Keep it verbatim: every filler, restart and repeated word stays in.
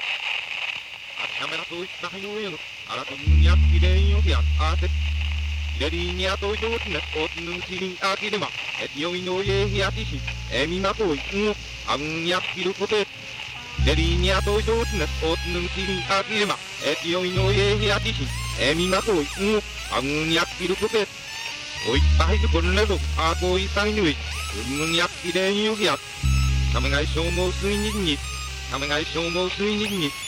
あちゃめなといったはよえの、あらとんやきれんよやあて。レリニアとよつね、おつぬきりあきれま、えてよいのえひやきし、えみなといん、あんやきるこて。レリニアとよつね、おつぬきりあきれま、えてよいのえひやきし、えみなといん、あんやきるこて。おいったいとこれぞ、あこいさんにゅい、うんやきれんよや。ためがい消耗水にに、ためがい消耗水にに、